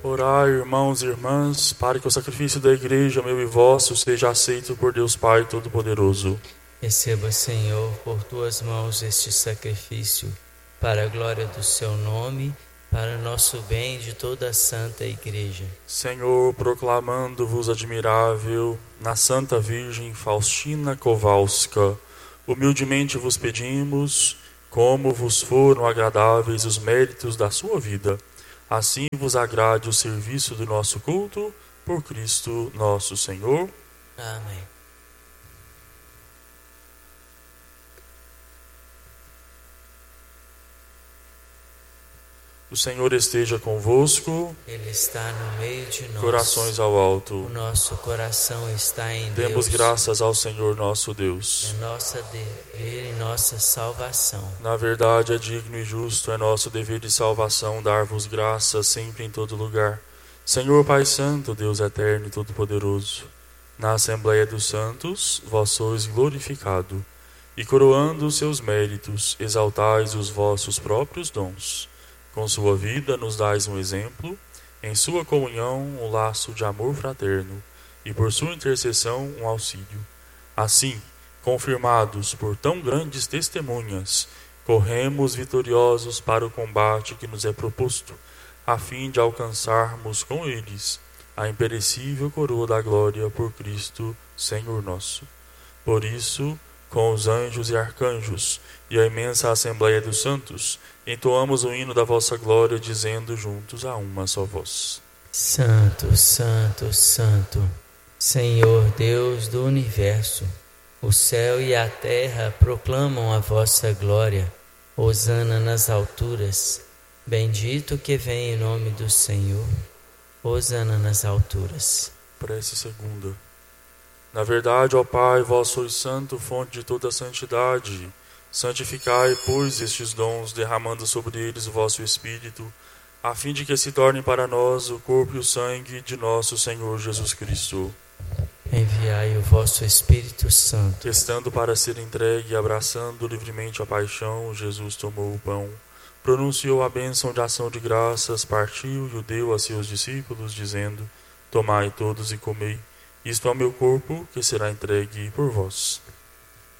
Orai, irmãos e irmãs, para que o sacrifício da Igreja, meu e vosso, seja aceito por Deus Pai Todo-Poderoso. Receba, Senhor, por tuas mãos este sacrifício, para a glória do seu nome, para o nosso bem de toda a Santa Igreja. Senhor, proclamando-vos admirável na Santa Virgem Faustina Kowalska, humildemente vos pedimos, como vos foram agradáveis os méritos da sua vida, assim vos agrade o serviço do nosso culto, por Cristo nosso Senhor. Amém. O Senhor esteja convosco. Ele está no meio de nós. Corações ao alto. O nosso coração está em Demos Deus. graças ao Senhor nosso Deus. É nossa dever e nossa salvação. Na verdade, é digno e justo, é nosso dever e salvação dar-vos graças sempre em todo lugar. Senhor Pai Santo, Deus eterno e todo-poderoso, na Assembleia dos Santos, vós sois glorificado, e coroando os seus méritos, exaltais os vossos próprios dons. Com sua vida nos dais um exemplo, em sua comunhão um laço de amor fraterno, e por sua intercessão um auxílio. Assim, confirmados por tão grandes testemunhas, corremos vitoriosos para o combate que nos é proposto, a fim de alcançarmos com eles a imperecível coroa da glória por Cristo, Senhor nosso. Por isso, com os anjos e arcanjos e a imensa Assembleia dos Santos, entoamos o hino da vossa glória, dizendo juntos a uma só voz: Santo, Santo, Santo, Senhor Deus do Universo, o céu e a terra proclamam a vossa glória. Hosana nas alturas, bendito que vem em nome do Senhor. Hosana nas alturas. Prece segunda. Na verdade, ó Pai, vós sois santo, fonte de toda santidade. Santificai, pois, estes dons, derramando sobre eles o vosso Espírito, a fim de que se tornem para nós o corpo e o sangue de nosso Senhor Jesus Cristo. Enviai o vosso Espírito Santo. Estando para ser entregue e abraçando livremente a paixão, Jesus tomou o pão, pronunciou a bênção de ação de graças, partiu e o deu a seus discípulos, dizendo: Tomai todos e comei, isto é o meu corpo, que será entregue por vós.